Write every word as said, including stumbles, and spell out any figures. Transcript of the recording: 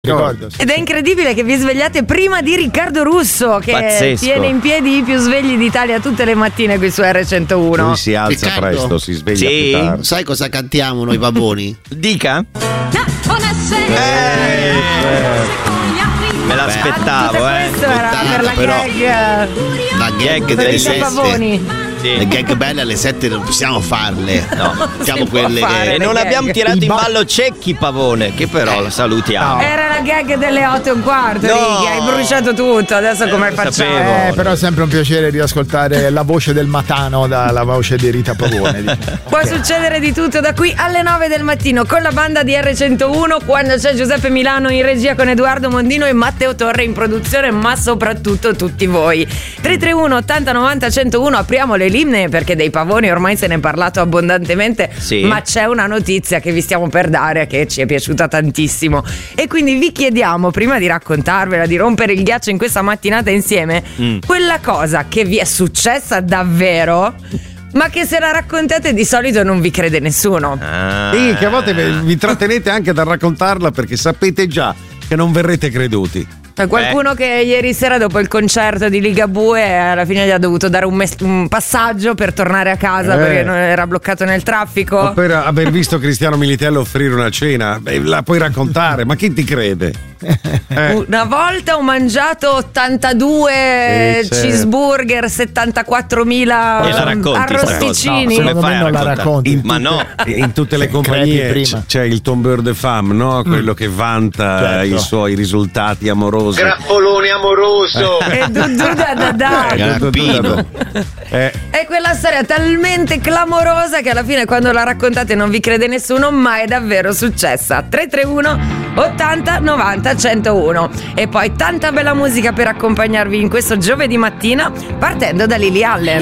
Ricordo, sì, Ed è incredibile che vi svegliate prima di Riccardo Russo, che Pazzesco. tiene in piedi i più svegli d'Italia tutte le mattine qui su erre centouno. Lui si alza Riccardo? presto, si sveglia Sì. più tardi. Sai cosa cantiamo noi pavoni? Dica. Eh, Me l'aspettavo, tutto eh. questo era Puttana, per la però. gag La gag Gag delle per i sette. pavoni. Le gag belle alle sette non possiamo farle. No. Siamo Si può quelle fare. che. E non gag. abbiamo tirato Il in ba- ballo Cecchi Pavone, che però lo salutiamo. Era la gag delle otto e un quarto, No. Righi, hai bruciato tutto, adesso come lo facciamo? sapevo. Eh, però è sempre un piacere riascoltare la voce del Matano dalla voce di Rita Pavone. diciamo. Può succedere di tutto da qui alle nove del mattino con la banda di erre centouno, quando c'è Giuseppe Milano in regia con Edoardo Mondino e Matteo Torre in produzione, ma soprattutto tutti voi. tre tre uno ottanta novanta centouno, apriamo le linee perché dei pavoni ormai se ne è parlato abbondantemente, Sì. ma c'è una notizia che vi stiamo per dare che ci è piaciuta tantissimo e quindi vi chiediamo, prima di raccontarvela, di rompere il ghiaccio in questa mattinata insieme, Mm. quella cosa che vi è successa davvero ma che se la raccontate di solito non vi crede nessuno. Ah. Sì, che a volte vi trattenete anche da raccontarla perché sapete già che non verrete creduti. C'è qualcuno che ieri sera dopo il concerto di Ligabue alla fine gli ha dovuto dare un, mes- un passaggio per tornare a casa Eh. perché non era bloccato nel traffico. Ma per aver visto Cristiano Militello offrire una cena, beh, la puoi raccontare, ma chi ti crede? Eh. Una volta ho mangiato ottantadue Sì, certo. cheeseburger, settantaquattromila E la racconti sta arrosticini. cosa? No, Come fai fai a non la raccontare? racconti? Ma no. In tutte le Sì, compagnie crepi prima. c- c'è il tombeur de femme, no? Quello che vanta Certo. i suoi risultati amorosi. Grappolone amoroso. E du du da da da. Grappino. Eh, È quella storia talmente clamorosa che alla fine quando la raccontate non vi crede nessuno, ma è davvero successa. tre tre uno ottanta novanta centouno. E poi tanta bella musica per accompagnarvi in questo giovedì mattina partendo da Lily Allen.